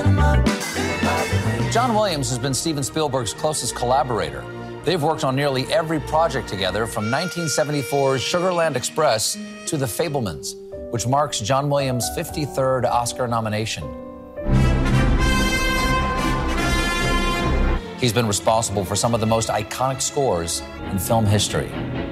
John Williams has been Steven Spielberg's closest collaborator. They've worked on nearly every project together, from 1974's Sugarland Express to The Fabelmans, which marks John Williams' 53rd Oscar nomination. He's been responsible for some of the most iconic scores in film history.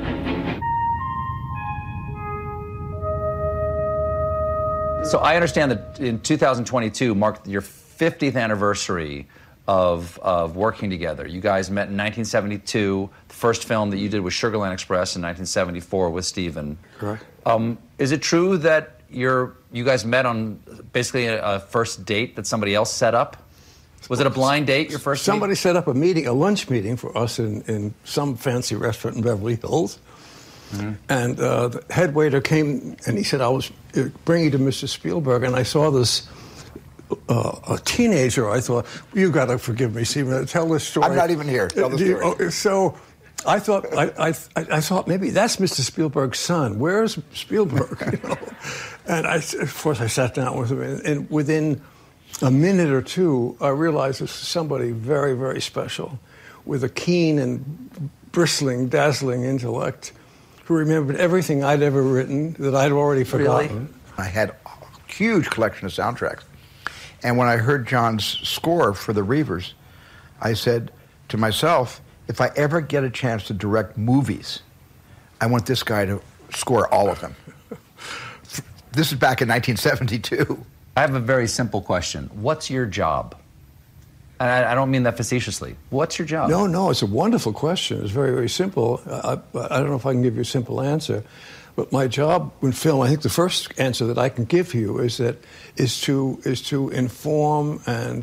So I understand that in 2022 marked your 50th anniversary of working together. You guys met in 1972. The first film that you did was Sugarland Express in 1974 with Steven. Correct. Is it true that you guys met on basically a first date that somebody else set up? Was it a blind date, your first Somebody meeting? set up a meeting, a lunch meeting for us in some fancy restaurant in Beverly Hills. Mm-hmm. And the head waiter came and he said, I was bringing to Mr. Spielberg, and I saw this a teenager. I thought, you got to forgive me, Steven. Tell this story. I'm not even here. Tell the story. So I thought, I thought maybe that's Mr. Spielberg's son. Where's Spielberg? You know? And of course, I sat down with him, and within a minute or two, I realized this was somebody very, very special, with a keen and bristling, dazzling intellect, who remembered everything I'd ever written that I'd already forgotten. Really? I had a huge collection of soundtracks. And when I heard John's score for The Reivers, I said to myself, if I ever get a chance to direct movies, I want this guy to score all of them. This is back in 1972. I have a very simple question. What's your job? And I don't mean that facetiously. What's your job? No, it's a wonderful question. It's very, very simple. I don't know if I can give you a simple answer, but my job in film, I think the first answer that I can give you is to inform and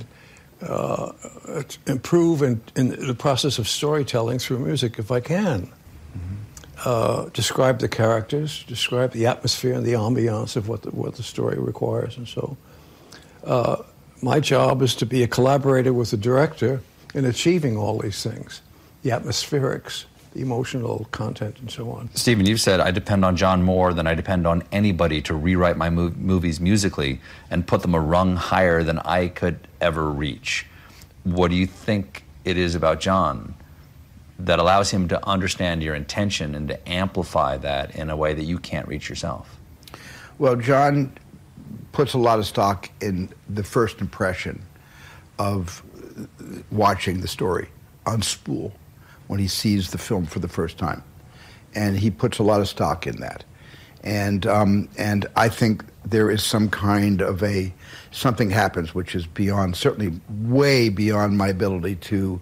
improve in the process of storytelling through music, if I can. Mm-hmm. Describe the characters, describe the atmosphere and the ambiance of what the story requires, and so. My job is to be a collaborator with the director in achieving all these things, the atmospherics, the emotional content, and so on. Steven, you've said, I depend on John more than I depend on anybody to rewrite my movies musically and put them a rung higher than I could ever reach. What do you think it is about John that allows him to understand your intention and to amplify that in a way that you can't reach yourself? Well, John puts a lot of stock in the first impression of watching the story on spool when he sees the film for the first time. And he puts a lot of stock in that. And I think there is some kind of something happens which is beyond, certainly way beyond my ability to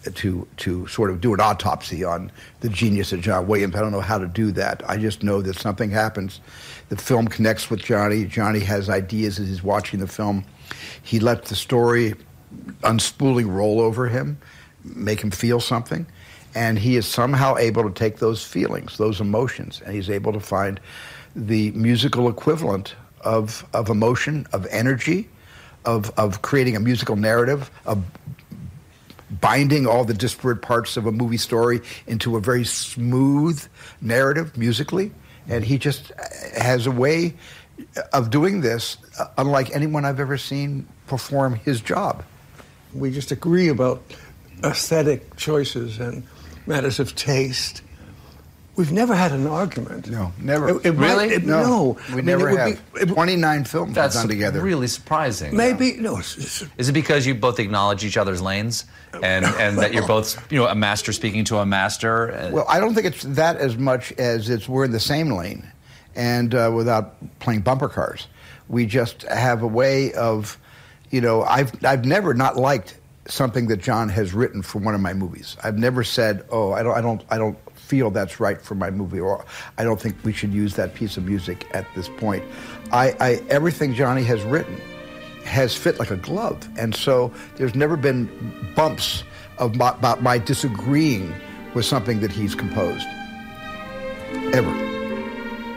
sort of do an autopsy on the genius of John Williams. I don't know how to do that. I just know that something happens. The film connects with Johnny. Johnny has ideas as he's watching the film. He lets the story unspooling roll over him, make him feel something, and he is somehow able to take those feelings, those emotions, and he's able to find the musical equivalent of emotion, of energy, of creating a musical narrative, of binding all the disparate parts of a movie story into a very smooth narrative musically. And he just has a way of doing this unlike anyone I've ever seen perform his job. We just agree about aesthetic choices and matters of taste. We've never had an argument. No, never. Really? No. We never have. 29 films That's done together. Really surprising. Maybe, no. Is it because you both acknowledge each other's lanes and that you're both, a master speaking to a master? Well, I don't think it's that as much as we're in the same lane and without playing bumper cars. We just have a way of, I've never not liked something that John has written for one of my movies. I've never said, oh, I don't feel that's right for my movie, or I don't think we should use that piece of music at this point. Everything Johnny has written has fit like a glove, and so there's never been bumps about my disagreeing with something that he's composed, ever.